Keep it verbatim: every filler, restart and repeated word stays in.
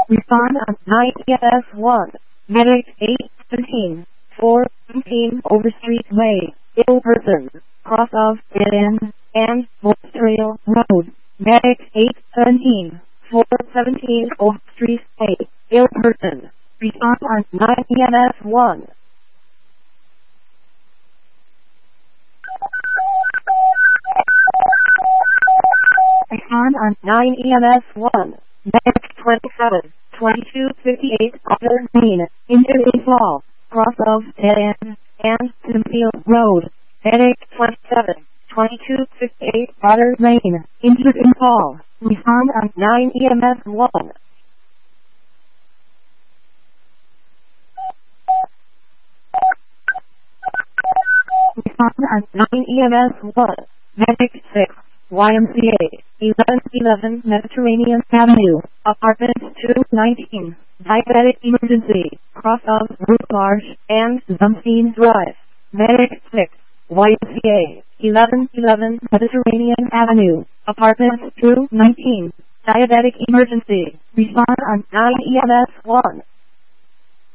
Respond on nine E M S one. Medic eight seventeen, four seventeen Overstreet Way, ill person, cross of dead end, and Memorial Road. Medic eight seventeen, four seventeen Overstreet Way, ill person. Respond on nine E M S one. Respond on nine E M S one. Medic twenty-seven, twenty-two fifty-eight Otter Lane, injured in fall, cross of dead end, and Memorial Road. Medic twenty-seven, twenty-two fifty-eight Otter Lane, injured in fall. Respond on nine E M S one. Respond on nine E M S one. Medic six, Y M C A, eleven eleven Mediterranean Avenue, apartment two nineteen, diabetic emergency, cross of Route Marsh and Zumstein Drive. Medic six, Y M C A, eleven eleven Mediterranean Avenue, apartment two nineteen, diabetic emergency. Respond on nine E M S one.